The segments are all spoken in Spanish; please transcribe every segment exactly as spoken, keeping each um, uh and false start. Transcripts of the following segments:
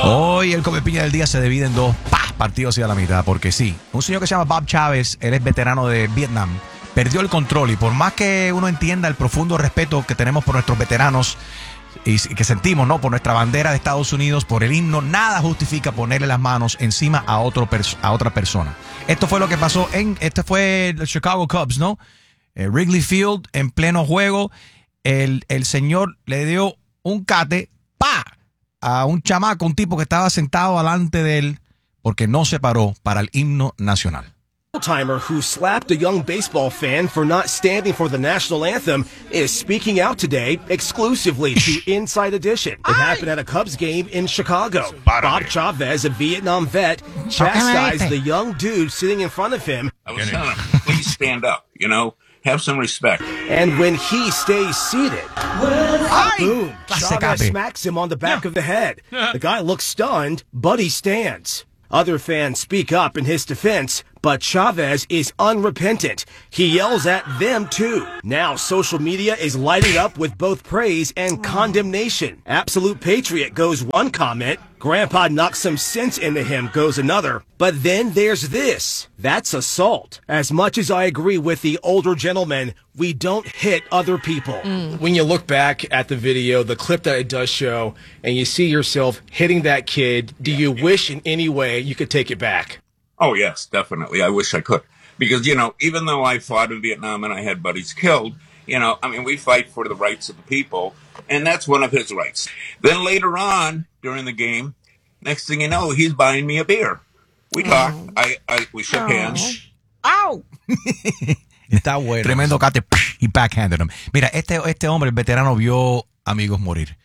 Hoy el Come Piña del día se divide en dos ¡pah! Partidos hacia la mitad, porque sí, un señor que se llama Bob Chávez, él es veterano de Vietnam, perdió el control y por más que uno entienda el profundo respeto que tenemos por nuestros veteranos y que sentimos, ¿no?, por nuestra bandera de Estados Unidos, por el himno, nada justifica ponerle las manos encima a otro a otra persona. Esto fue lo que pasó en, este fue el Chicago Cubs, ¿no? Eh, Wrigley Field, en pleno juego, el, el señor le dio un cate, ¡pa!, a un chamaco, un tipo que estaba sentado delante de él porque no se paró para el himno nacional. Timer who slapped a young baseball fan for not standing for the national anthem is speaking out today exclusively to Inside Edition. It happened at a Cubs game in Chicago. Bob Chavez, a Vietnam vet, chastised the young dude sitting in front of him. I was telling him, please stand up, you know, have some respect. And when he stays seated, boom, Chavez smacks him on the back of the head. The guy looks stunned, but he stands. Other fans speak up in his defense, but Chavez is unrepentant. He yells at them too. Now social media is lighting up with both praise and condemnation. Absolute Patriot goes one comment. Grandpa knocked some sense into him goes another. But then there's this. That's assault. As much as I agree with the older gentleman, we don't hit other people. Mm. When you look back at the video, the clip that it does show, and you see yourself hitting that kid, do you wish in any way you could take it back? Oh, yes, definitely. I wish I could. Because, you know, even though I fought in Vietnam and I had buddies killed, you know, I mean, we fight for the rights of the people, and that's one of his rights. Then later on, during the game, next thing you know, he's buying me a beer. We talked. Oh. I, I, we shook oh. hands. ¡Au! Está bueno. Tremendo cate y backhanded him. Mira, este, este hombre, el veterano, vio amigos morir.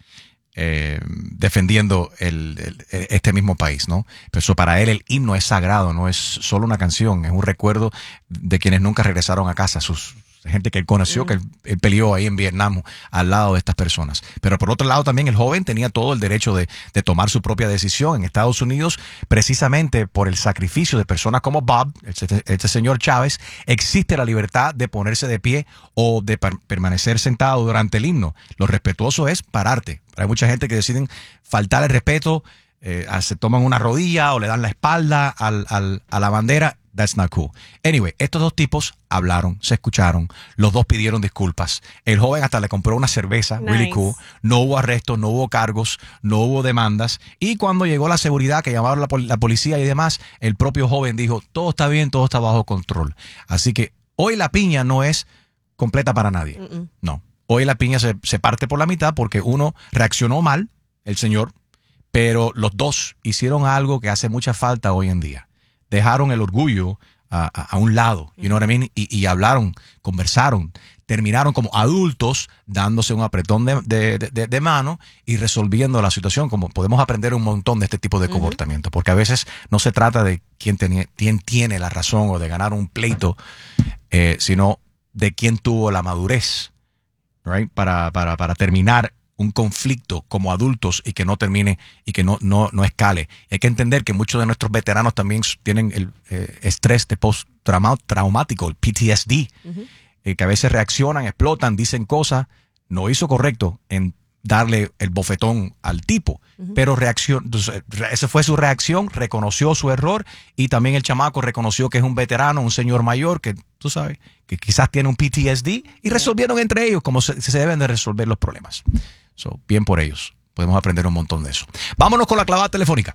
Eh, defendiendo el, el, este mismo país, ¿no? Pero eso, para él el himno es sagrado, no es solo una canción, es un recuerdo de quienes nunca regresaron a casa, sus gente que él conoció, mm. que él, él peleó ahí en Vietnam al lado de estas personas. Pero por otro lado también el joven tenía todo el derecho de, de tomar su propia decisión en Estados Unidos, precisamente por el sacrificio de personas como Bob, este, este señor Chávez, existe la libertad de ponerse de pie o de per- permanecer sentado durante el himno. Lo respetuoso es pararte. Hay mucha gente que deciden faltar el respeto, eh, se toman una rodilla o le dan la espalda al, al, a la bandera. That's not cool. Anyway, estos dos tipos hablaron, se escucharon, los dos pidieron disculpas. El joven hasta le compró una cerveza, nice. Really cool. No hubo arrestos, no hubo cargos, no hubo demandas. Y cuando llegó la seguridad, que llamaron la, pol- la policía y demás, el propio joven dijo, todo está bien, todo está bajo control. Así que hoy la piña no es completa para nadie. Mm-mm. No. Hoy la piña se, se parte por la mitad porque uno reaccionó mal, el señor, pero los dos hicieron algo que hace mucha falta hoy en día. Dejaron el orgullo a, a, a un lado, you know what I mean? y, y hablaron, conversaron, terminaron como adultos dándose un apretón de, de, de, de mano y resolviendo la situación. Como podemos aprender un montón de este tipo de uh-huh. comportamiento, porque a veces no se trata de quién, tenía, quién tiene la razón o de ganar un pleito, eh, sino de quién tuvo la madurez, right? para, para, para terminar un conflicto como adultos y que no termine y que no, no, no escale. Hay que entender que muchos de nuestros veteranos también tienen el eh, estrés de post-traumático, el P T S D, uh-huh. eh, que a veces reaccionan, explotan, dicen cosas. No hizo correcto en darle el bofetón al tipo, uh-huh. pero reacción, entonces, esa fue su reacción, reconoció su error y también el chamaco reconoció que es un veterano, un señor mayor que, tú sabes, que quizás tiene un P T S D y resolvieron entre ellos como se, se deben de resolver los problemas. So, bien por ellos. Podemos aprender un montón de eso. Vámonos con la clavada telefónica.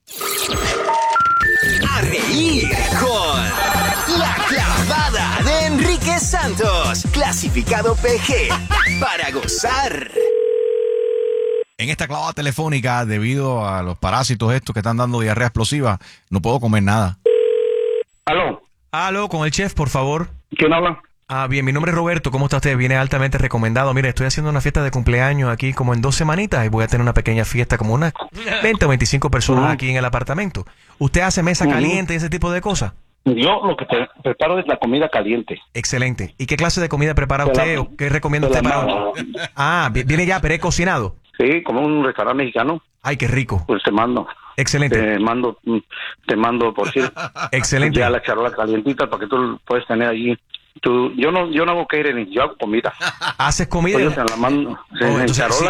A reír con la clavada de Enrique Santos. Clasificado P G. Para gozar. En esta clavada telefónica, debido a los parásitos estos que están dando diarrea explosiva, no puedo comer nada. ¿Aló? Aló, con el chef, por favor. ¿Quién habla? Ah, bien, mi nombre es Roberto. ¿Cómo está usted? Viene altamente recomendado. Mire, estoy haciendo una fiesta de cumpleaños aquí como en dos semanitas y voy a tener una pequeña fiesta, como unas veinte o veinticinco personas uh-huh. aquí en el apartamento. ¿Usted hace mesa uh-huh. caliente y ese tipo de cosas? Yo lo que te preparo es la comida caliente. Excelente. ¿Y qué clase de comida prepara usted la, o qué recomienda usted para hoy? Ah, viene ya precocinado. Sí, como un restaurante mexicano. Ay, qué rico. Pues te mando. Excelente. Te mando, te mando por decir. Excelente. Ya la charola calientita para que tú puedes tener allí. Tú, yo no, yo no hago catering, yo hago comida. ¿Haces comida? Pues yo te la mando, oh, en entonces, charolas.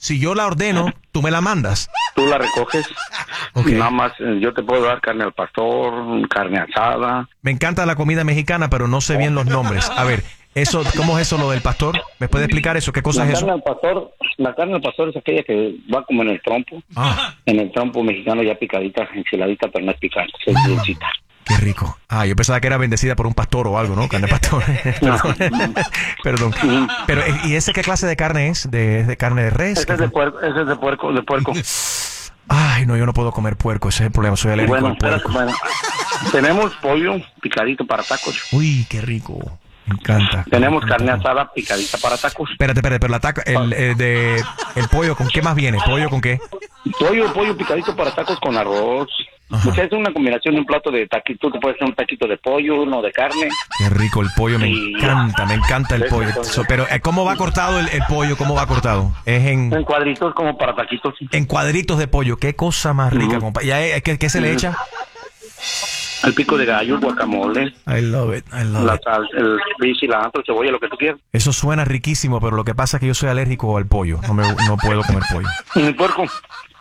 Si yo la ordeno, tú me la mandas. Tú la recoges. Okay. Nada más, eh, yo te puedo dar carne al pastor, carne asada. Me encanta la comida mexicana, pero no sé bien los nombres. A ver, eso, ¿cómo es eso lo del pastor? ¿Me puede explicar eso? ¿Qué cosa La es carne eso? al pastor, la carne al pastor es aquella que va como en el trompo. Ah, En el trompo mexicano ya picadita, enchiladita, pero no es picante, es dulcita. qué rico. Ah, yo pensaba que era bendecida por un pastor o algo, ¿no? Carne de pastor. Perdón. Perdón. Pero, ¿y ese qué clase de carne es? ¿De, es de carne de res? Ese es de puerco, ese es de puerco, de puerco. Ay, no, yo no puedo comer puerco, ese es el problema, soy alérgico Bueno, al espérate, puerco. bueno. Tenemos pollo picadito para tacos. Uy, qué rico. Me encanta. Tenemos Me carne encanta. asada picadita para tacos. Espérate, espérate, pero la taca, el, el de el pollo, ¿con qué más viene? ¿Pollo con qué? Pollo, pollo picadito para tacos con arroz. Ajá. O sea, es una combinación de un plato de taquito. Tú puedes hacer un taquito de pollo, uno de carne. Qué rico el pollo, me Y- encanta, me encanta el pollo. So, pero, eh, ¿cómo va cortado el, el pollo? ¿Cómo va cortado? Es en, En cuadritos como para taquitos. en cuadritos de pollo. Qué cosa más rica, compa. ¿Y ahí, qué, qué se le echa? El pico de gallo, guacamole, I love it, I love la it. sal, el el cilantro, cebolla, lo que tú quieras. Eso suena riquísimo, pero lo que pasa es que yo soy alérgico al pollo. No, me, no puedo comer pollo. Y mi puerco.